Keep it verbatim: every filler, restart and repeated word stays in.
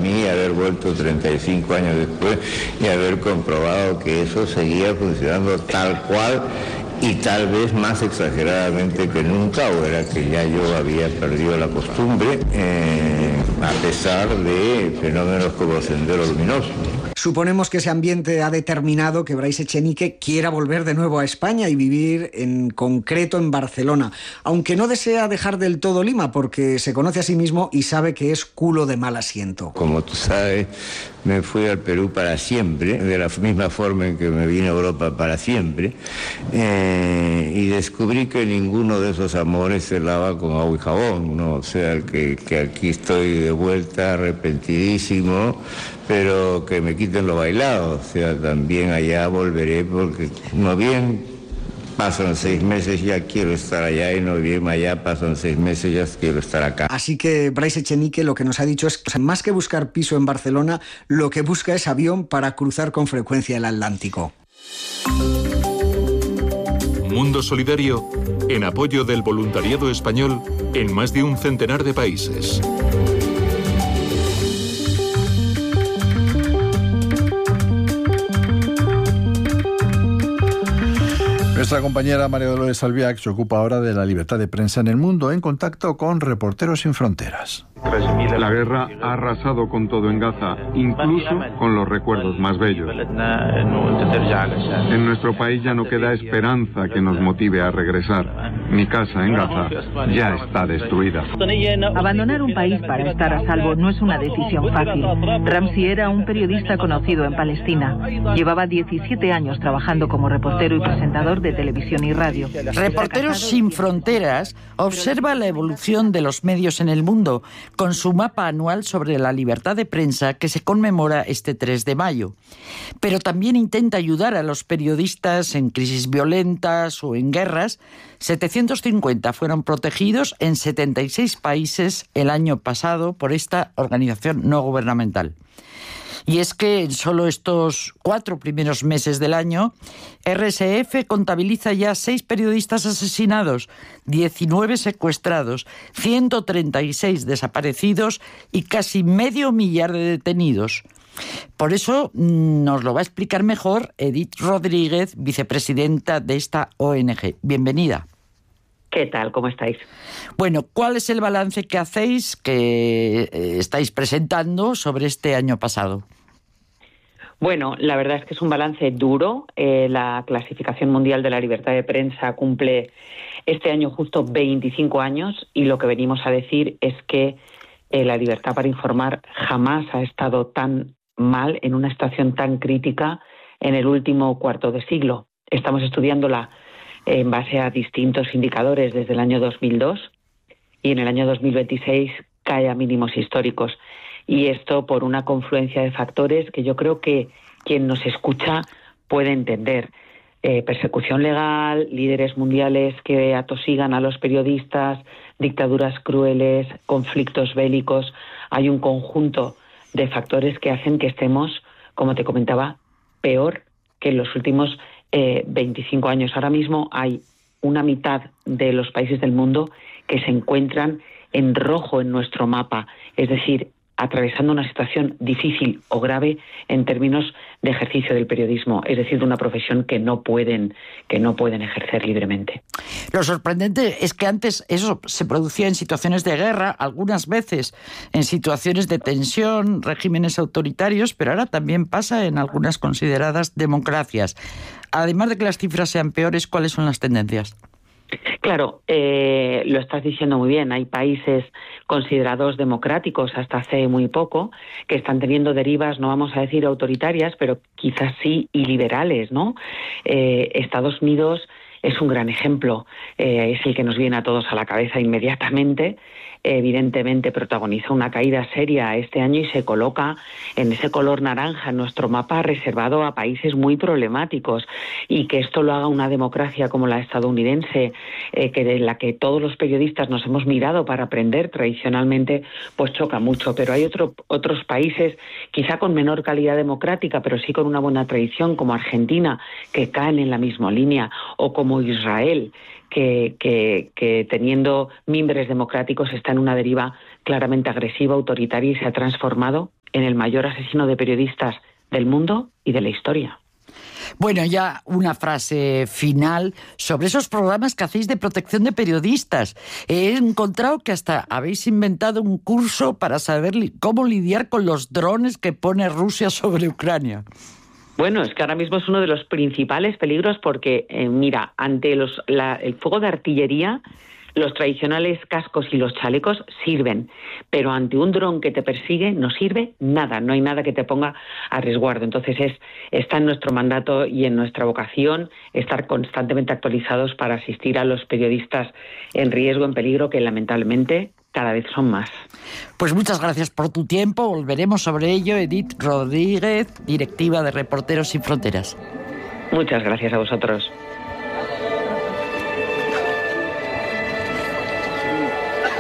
mí haber vuelto treinta y cinco años después y haber comprobado que eso seguía funcionando tal cual y tal vez más exageradamente que nunca, o era que ya yo había perdido la costumbre, eh, a pesar de fenómenos como el Sendero Luminoso. Suponemos que ese ambiente ha determinado que Brais Echenique quiera volver de nuevo a España y vivir en concreto en Barcelona, aunque no desea dejar del todo Lima porque se conoce a sí mismo y sabe que es culo de mal asiento. Como tú sabes, me fui al Perú para siempre, de la misma forma en que me vine a Europa para siempre, eh, y descubrí que ninguno de esos amores se lava con agua y jabón, ¿no? O sea, que, que aquí estoy de vuelta arrepentidísimo, pero que me quiten lo bailado, o sea, también allá volveré porque no bien pasan seis meses, ya quiero estar allá, y no bien allá pasan seis meses, ya quiero estar acá. Así que Brais Echenique lo que nos ha dicho es que más que buscar piso en Barcelona, lo que busca es avión para cruzar con frecuencia el Atlántico. Mundo Solidario, en apoyo del voluntariado español en más de un centenar de países. Nuestra compañera María Dolores Albiac se ocupa ahora de la libertad de prensa en el mundo, en contacto con Reporteros Sin Fronteras. La guerra ha arrasado con todo en Gaza, incluso con los recuerdos más bellos. En nuestro país ya no queda esperanza que nos motive a regresar. Mi casa en Gaza ya está destruida. Abandonar un país para estar a salvo no es una decisión fácil. Ramsi era un periodista conocido en Palestina. Llevaba diecisiete años trabajando como reportero y presentador de televisión y radio. Reporteros Sin Fronteras observa la evolución de los medios en el mundo con su mapa anual sobre la libertad de prensa que se conmemora este tres de mayo. Pero también intenta ayudar a los periodistas en crisis violentas o en guerras. setecientos cincuenta fueron protegidos en setenta y seis países el año pasado por esta organización no gubernamental. Y es que en solo estos cuatro primeros meses del año, R S F contabiliza ya seis periodistas asesinados, diecinueve secuestrados, ciento treinta y seis desaparecidos y casi medio millar de detenidos. Por eso nos lo va a explicar mejor Edith Rodríguez, vicepresidenta de esta O N G. Bienvenida. ¿Qué tal? ¿Cómo estáis? Bueno, ¿cuál es el balance que hacéis, que eh, estáis presentando sobre este año pasado? Bueno, la verdad es que es un balance duro. Eh, la Clasificación Mundial de la Libertad de Prensa cumple este año justo veinticinco años y lo que venimos a decir es que eh, la libertad para informar jamás ha estado tan mal, en una situación tan crítica en el último cuarto de siglo. Estamos estudiándola en base a distintos indicadores desde el año dos mil dos y en el año dos mil veintiséis cae a mínimos históricos. Y esto por una confluencia de factores que yo creo que quien nos escucha puede entender. Eh, persecución legal, líderes mundiales que atosigan a los periodistas, dictaduras crueles, conflictos bélicos. Hay un conjunto de factores que hacen que estemos, como te comentaba, peor que en los últimos eh, veinticinco años. Ahora mismo hay una mitad de los países del mundo que se encuentran en rojo en nuestro mapa, es decir, atravesando una situación difícil o grave en términos de ejercicio del periodismo, es decir, de una profesión que no pueden, que no pueden ejercer libremente. Lo sorprendente es que antes eso se producía en situaciones de guerra, algunas veces en situaciones de tensión, regímenes autoritarios, pero ahora también pasa en algunas consideradas democracias. Además de que las cifras sean peores, ¿cuáles son las tendencias? Claro, eh, lo estás diciendo muy bien. Hay países considerados democráticos hasta hace muy poco que están teniendo derivas, no vamos a decir autoritarias, pero quizás sí y liberales, ¿no? Eh, Estados Unidos es un gran ejemplo, eh, es el que nos viene a todos a la cabeza inmediatamente. Evidentemente protagoniza una caída seria este año y se coloca en ese color naranja en nuestro mapa reservado a países muy problemáticos, y que esto lo haga una democracia como la estadounidense, eh, que de la que todos los periodistas nos hemos mirado para aprender tradicionalmente, pues choca mucho. Pero hay otro, otros países quizá con menor calidad democrática, pero sí con una buena tradición, como Argentina, que caen en la misma línea, o como Israel, Que, que, que teniendo mimbres democráticos está en una deriva claramente agresiva, autoritaria, y se ha transformado en el mayor asesino de periodistas del mundo y de la historia. Bueno, ya una frase final sobre esos programas que hacéis de protección de periodistas. He encontrado que hasta habéis inventado un curso para saber li- cómo lidiar con los drones que pone Rusia sobre Ucrania. Bueno, es que ahora mismo es uno de los principales peligros porque, eh, mira, ante los, la, el fuego de artillería, los tradicionales cascos y los chalecos sirven, pero ante un dron que te persigue no sirve nada, no hay nada que te ponga a resguardo. Entonces es, está en nuestro mandato y en nuestra vocación estar constantemente actualizados para asistir a los periodistas en riesgo, en peligro, que lamentablemente cada vez son más. Pues muchas gracias por tu tiempo, volveremos sobre ello. Edith Rodríguez, directiva de Reporteros Sin Fronteras. Muchas gracias a vosotros.